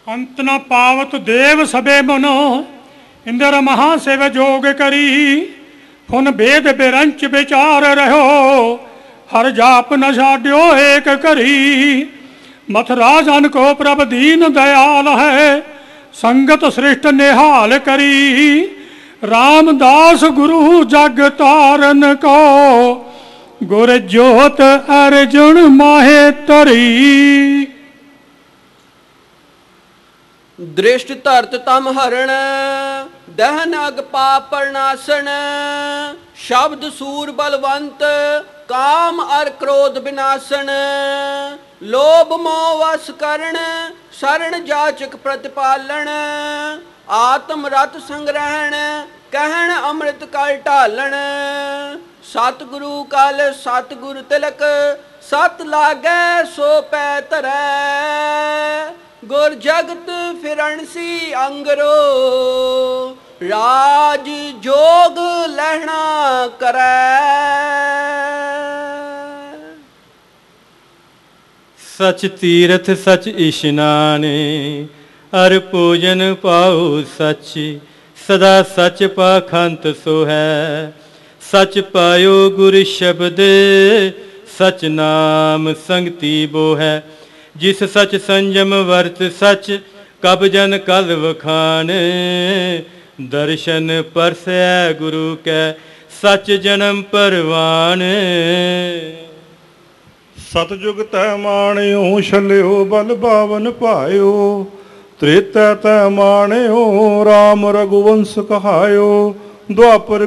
अंत न पावत देव सबे मनो इंद्र महाशिव जोग करी फुन भेद बिरंच विचार रहो हर जाप न छाड्यो एक करी मथुरा जन को प्रभ दीन दयाल है संगत सृष्ट निहाल करी रामदास गुरु जग तारन को गुर ज्योत अर्जुन माहे तरी दृष्ट धरत तम हरण दहन अग पाप प्रनाशन शब्द सूर बलवंत काम अर क्रोध विनाशन लोभ मोह वश करण शरण जाचक प्रतिपालन आत्म रत संग्रहण कहण अमृत कल ढालन सतगुरु कल सतगुरु तिलक सत लागै सो पै धरै गुर जगत फिरणसी अंगरो राज जोग लहना करै सच तीरथ सच इशनाने अर पूजन पाओ सच सदा सच पाखंत सो है सच पायो गुर शब्द सच नाम संगति बो है जिस सच संयम वर्त सच कब जन कल वखान दर्शन परसै गुरु कै सच जन्म परवान सतयुग तै माणियो छलियो बल बावन पायो त्रेता तै माणियो राम रघुवंश कहायो द्वापर